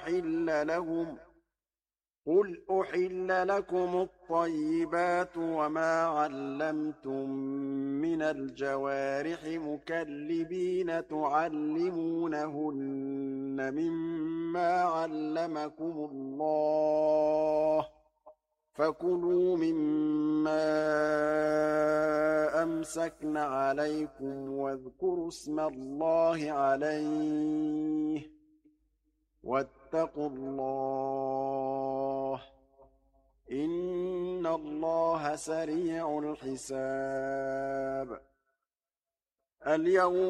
قل أحل لكم الطيبات وما علمتم من الجوارح مكلبين تعلمونهن مما علمكم الله فكلوا مما أمسكن عليكم واذكروا اسم الله عليه واتقوا الله إن الله سريع الحساب اليوم